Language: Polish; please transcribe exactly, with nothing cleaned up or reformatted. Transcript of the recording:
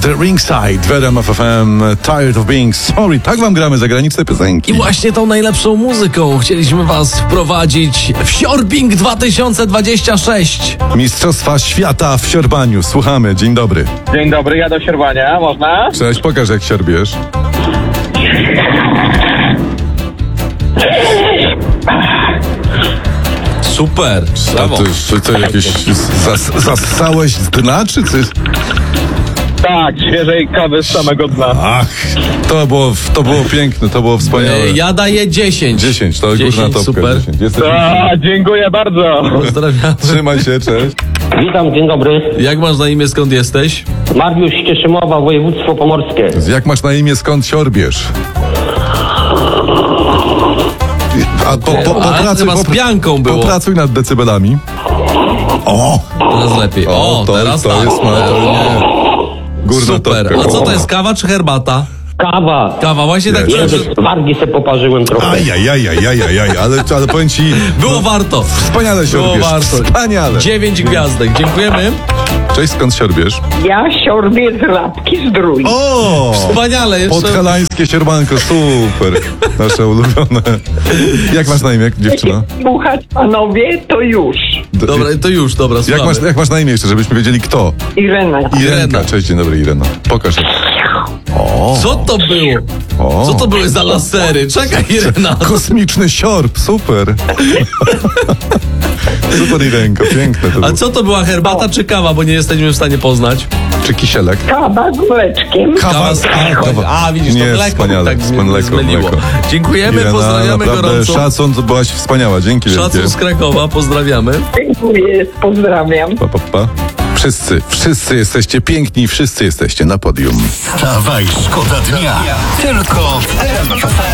The Ringside w R M F F M, Tired of Being Sorry. Tak wam gramy zagraniczne piosenki. I właśnie tą najlepszą muzyką chcieliśmy was wprowadzić w Siorbing dwa tysiące dwadzieścia sześć. Mistrzostwa Świata w siorbaniu. Słuchamy, dzień dobry. Dzień dobry, ja do siorbania, można? Cześć, pokaż jak siorbiesz. Super, A brawo. ty, czy to jakieś zas, zassałeś z dna, czy coś? Tak, świeżej kawy z samego dna. Ach, to było, to było piękne, to było wspaniałe. E, Ja daję dziesięć. dziesięć, to dziesięć, górna topka. super. dziesięć. Jesteś... A, dziękuję bardzo. Pozdrawiam. Trzymaj się, cześć. Witam, dzień dobry. Jak masz na imię, skąd jesteś? Mariusz z Cieszymowa, województwo pomorskie. Jak masz na imię, skąd siorbiesz? A po, po, po, Ale pracuj, chyba z po, pianką było. popracuj nad decybelami. O! Teraz lepiej. O, to, teraz to tak. jest, ma, to nie. Górna Super. topka. A co to jest, kawa czy herbata? Kawa. Kawa, właśnie tak Jest. czułem, że Jeszcze wargi se poparzyłem trochę. Ajajajajajajaj, ale, ale powiem ci, było warto. wspaniale Było siorbiesz, warto. wspaniale. Dziewięć gwiazdek, dziękujemy. Cześć, skąd siorbiesz? Ja siorbię z Rabki Zdrój. O! Wspaniale. Jeszcze... Podhalańskie siorbanko, super. Nasze ulubione. Jak masz na imię, dziewczyna? Słuchać panowie, to już. Dobra, to już, dobra, Jak słuchamy. masz, jak masz na imię jeszcze, żebyśmy wiedzieli kto? Irena. Irenka. Irena. Cześć, dzień dobry, Irena. Pokaż. O! Co to było? O. Co to były za lasery? Czekaj, Irena. Kosmiczny siorb, super. Super, Irenko, piękne to A było. co to była, herbata czy kawa? Bo nie jesteśmy w stanie poznać. Czy kisielek? Kawa z mleczkiem. Kawa, z- a, kawa. A, widzisz, to Nie, mleko wspaniale, tak mnie mleko, zmyliło. mleko. Dziękujemy, Irena, pozdrawiamy naprawdę gorąco. szacun, to byłaś wspaniała, dzięki wielkie. Szacun z Krakowa, pozdrawiamy. Dziękuję, pozdrawiam. Pa, pa, pa. Wszyscy, wszyscy jesteście piękni, wszyscy jesteście na podium. Wstawaj, szkoda dnia. Tylko w R M F F M.